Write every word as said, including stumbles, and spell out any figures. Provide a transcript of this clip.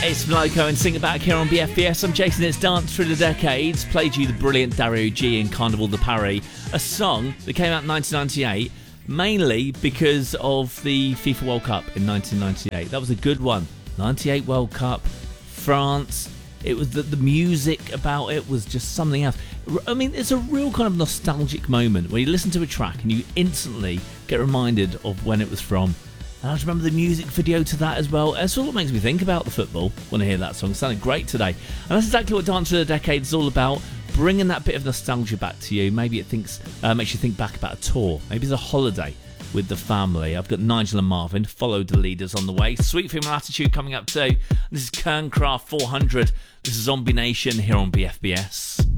It's Moloko and Sing It Back here on B F B S. I'm Jason. It's Dance Through the Decades. Played you the brilliant Dario G in Carnival de Paris, a song that came out in nineteen ninety-eight, mainly because of the FIFA World Cup in nineteen ninety-eight. That was a good one. ninety-eight World Cup, France. It was the, the music about it was just something else. I mean, it's a real kind of nostalgic moment where you listen to a track and you instantly get reminded of when it was from. And I just remember the music video to that as well. It's all that makes me think about the football when I hear that song. It sounded great today. And that's exactly what Dance of the Decade is all about. Bringing that bit of nostalgia back to you. Maybe it thinks uh, makes you think back about a tour. Maybe it's a holiday with the family. I've got Nigel and Marvin, Follow the Leaders on the way. Sweet Female Attitude coming up too. This is Kernkraft four hundred. This is Zombie Nation here on B F B S.